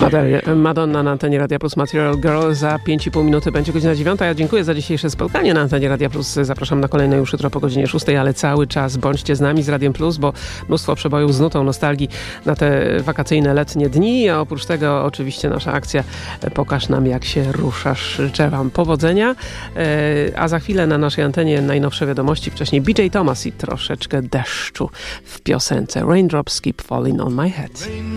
Madonna na antenie Radia Plus, Material Girl. Za 5,5 minuty będzie godzina 9. Ja dziękuję za dzisiejsze spotkanie na antenie Radia Plus. Zapraszam na kolejne już jutro po godzinie 6, ale cały czas bądźcie z nami, z Radiem Plus, bo mnóstwo przebojów z nutą nostalgii na te wakacyjne, letnie dni. A oprócz tego oczywiście nasza akcja Pokaż nam, jak się ruszasz. Życzę wam powodzenia. A za chwilę na naszej antenie najnowsze wiadomości. Wcześniej BJ Thomas i troszeczkę deszczu w piosence Raindrops Keep Falling on My Head.